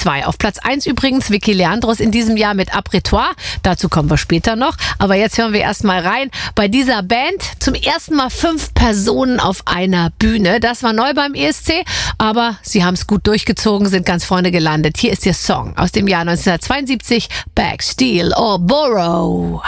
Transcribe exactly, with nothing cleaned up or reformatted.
zwei. Auf Platz eins übrigens Vicky Leandros in diesem Jahr mit Apretoire. Dazu kommen wir später noch. Aber jetzt hören wir erst mal rein. Bei dieser Band zum ersten Mal fünf Personen auf einer Bühne. Das war neu beim E S C, aber sie haben es gut durchgezogen, sind ganz vorne gelandet. Hier ist ihr Song aus dem Jahr neunzehnhundertzweiundsiebzig, Back, Steal or Borrow.